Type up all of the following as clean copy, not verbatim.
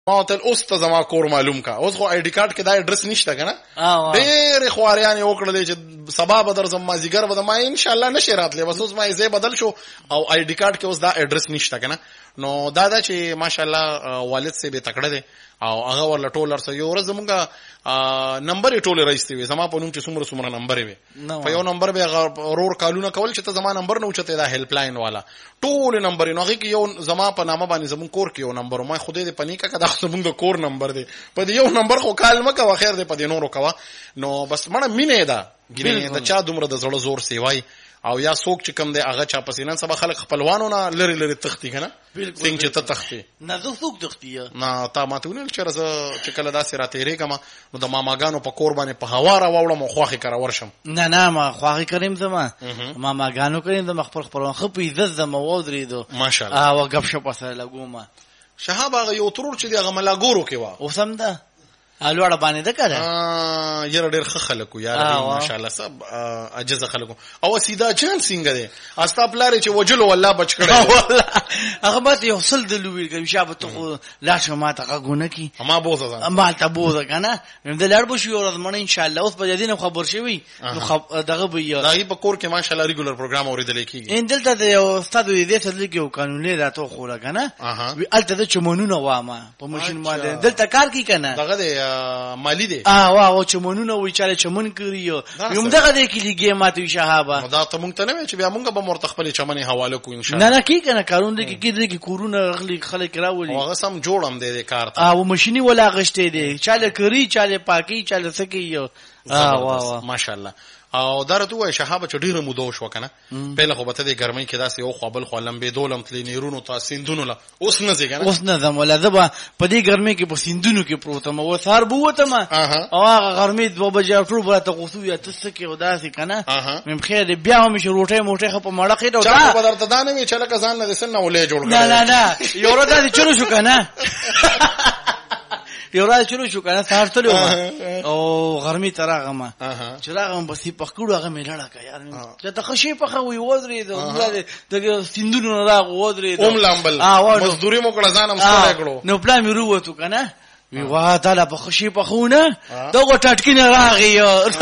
ما ته اوس ته زما کور معلوم کا. اوس خو آی ډی کارت کې دا اډرس نشته کنه. ډېر خواريان یې وکړل چې سبا به درځم مازیګر به ما ان شاء الله نشي راتلې. بس اوس ما یې بدل شو او آی ډی کارت کې اوس دا اډرس نشته کنه. نو دا چې ماشاءالله والد سي به تکړه دي او هغه ول ټولر سره یو ورځ مونږه نمبر ټوله راځي وي زما په نوم چې څومره نمبر وي په یو نمبر به غرور کالونه کول چې ته زما نمبر نه اوچته دا هیلپ لاین والا ټول نمبر نو هغه کې یو زما په نامه باندې زمون کور کې یو نمبر ما خوده دې پنیکا کدا زمون د کور نمبر دی په یو نمبر خو کال مکه واخیر دې په دې نورو کوا. نو بس مړه مینه ده ګینه د چا دومره د زړه زور سیوای او یا څوک چې کم دی هغه چا پسینن سبا خلک خپلوانو نه لری تختی کنه څنګه چې ته تختی نه زه څوک تختی نه تا ماته ونل چې راځه چې کله داسې را تیرې کما نو د ماماګانو په کور باندې په هوا را وړم خوخي کرا ورشم. نه ما خوخي کریم زما ماماګانو کریم زما خپل خو په عزت زما ودریدو ماشاءالله او غب شپ سره لګوما. شهاب هغه یو ترور چې هغه ملاګورو کې وا او سم ده الوړه باندې ده کړه یاره ډېر خلکو یاره ماشاءالله سب عجز خلکو او سیدا جان څنګه دي استا پلار چې وجلو والله بچ کړه والله هغه ماته یو سل د لوی کوي شابه ته لا شمه ته غونه کی ما بوزه ما ته بوزه کنه د لړ بو شو ورځ مړ ان شاء الله اوس په دې خبر شوی نو دغه به دای په کور کې ماشاءالله ریګولر پروګرام اوریدل کیږي ان دلته د استاد دې ته لیکو قانوني راته خو لا کنه وی الته د چمنونه وامه په ماشين باندې دلته کار کی کنه دغه مالی دی او چمنونه وی چاله چمن کړیو یم دغه دې کې لګي ماته شهابه دا ته مونږ ته نه چې بیا مونږ به مرتخپل چمنې حواله کو ان شاء الله نه کی کنه کارون دې کې کورونه خلک راولي هغه سم جوړم دې کار ته او ماشيني ولا غشته دي چاله کری چاله پاکي چاله سکی واه ماشاءالله. او درته وای شهاب چې ډیره مودو شو کنه پهله خو به ته د ګرمۍ کې داسې یو خپل خلم به دولم تلې نیرونو تا سیندونو لا اوس نه ځګنه اوس نه زم ولا زبا په دې ګرمۍ کې په سیندونو کې پروتم او سار بوته ما او هغه ګرمۍ 2 بجې ټول به ته غوسو یا تسکه وداسې کنه مم خیر بیا هم شروټه موټه په مړه کې دا چا په درته دانه وی چې لکه ځان نه سن ولې جوړ کړه نه یو ورځ دې چلو شو کنه یو راځي چلو شو کنه سارتلو او غرمي تراغه ما چراغه بس په کړو هغه ملړه کا یار چې ته خشي په خو ودرې د سیندونو راغ ودرې لامبل مزدوري مو کړه ځانم سره کړو نو پلان مې وروته کنه وی واه تعالی په خشي په خونه دغه ټټکینه راغی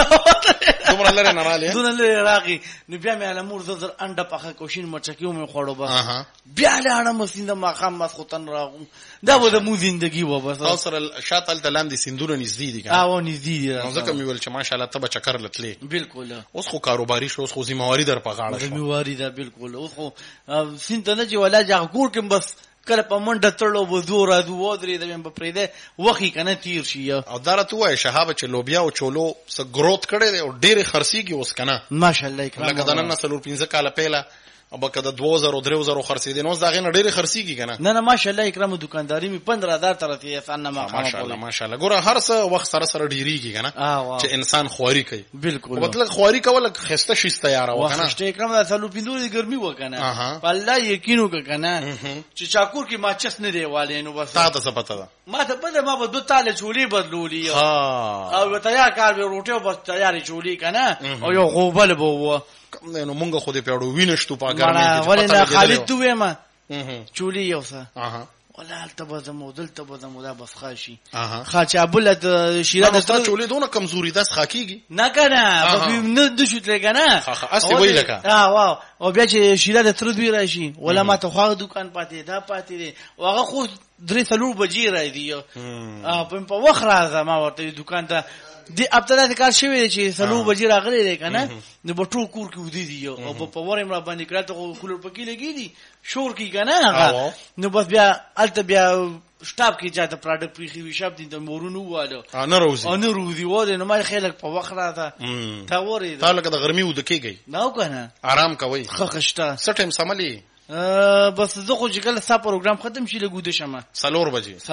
دومره لره نه رالی دونه لره راغی نو بیا مې علمور زر انډه په کوشین مرچکیو مې خوړو بس بیا لاړه مسینده ما خام مس خوتن راغو دا و د مو زندگی و بس اصل شاتل تلام دي سندونه نږدې دي او نږدې دي نو ځکه مې ول چې ماشاءالله تبه چکر لتلې بالکل اوس خو کاروباري شو اوس خو ذمہواری در په غاړه شو ذمہواری ده بالکل اوس خو سینته نه چې ولا جا کور کې بس کله په منډه تړلو بو را دو ودرې د په پرېده وخی کنه تیر شي او درته وای شهاب چې لوبیا او چولو س گروث کړي او ډېر خرسيږي اوس کنه ماشاءالله لکه د نن نسل 15 کال پهله ابا کده 2000 3000 خرڅې دي نو ځاغې نه ډېری خرڅيږي کنه نه ماشاءالله اکرام دکانداري می 15000 تر ته انسان نه ماشاءالله ګوره هر څه وخت سره ډېریږي کنه چې انسان خواري کوي بالکل مطلب خواري کول خسته شي تیار و کنه وخت اکرام د سلو پیندوري ګرمي و کنه والله یقینو کنه چې چاکور کې ماچس نه دیواله نو بس تاسو څه پته ده ما ته بده ما به 2 تاله چولي بدلولي او تیار کار به روټه بس تیاری چولي کنه او یو غوبل بو نو مونږ خو دې پیړو وینشتو په ګرمۍ کې ولې خالد دوی ما چولي یو څه ولا التبزم ودلته بزم دا بس خاشي خاچا بلد شیرا د چولي دونه کمزوري داس خاکيږي نه کنه نه د شوت لګنه اسی وی لکه واو او بیا چې شیرا د تر دوی راشي ولا ما ته خو دکان پاتې دا پاتې دي واغه خو 3 بجې را دي په وخت راځه ما ورته دکان ته دی ابتدا کار شوی چې سلو بجې راغلي دی کنه نو بټو کور کې ودی دی او په ورم را باندې کړه ته کولر پکې لګی دي شور کی کنه هغه نو بس بیا الته بیا شټاپ کې چاته پروډکټ پریخي وی شپ دي د مورونو واله نه روزي وله نو ما خلک په وخت راته تا وری تا لکه د ګرمي ود کېږي نو کنه آرام کوي خخشته سټم سملی بس زه خو چې کله ستا پروګرام ختم شي لګو د شمه 4 بجې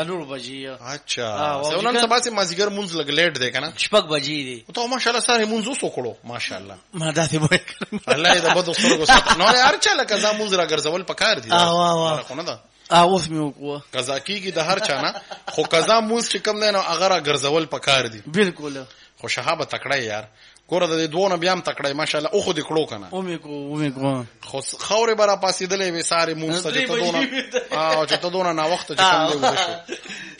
اچھا سونن سبا سي مازیګر مونږ لګ لیټ دی کنه 6 بجې دی ته ماشاءالله سره مونږ وسو کړو ماشاءالله ما داسې وای الله دې بده سترګو نو یار چا لکه زه مونږ را ګرځول پکار دي خو نه ده اوس مې وکړه قضا کیږي د هر چا نه خو قضا مونږ چې کم دی نو هغه را ګرځول پکار دي بالکل خو شهاب تکړه یار ګوره د دوه بیا هم تکړه ماشاءالله او خو دې کړو کنه او مې کو خو خوري برا پاسېدلې وې ساره مونږ ته ته دونه او چې ته دونه نا وخت چې کوم دی وځو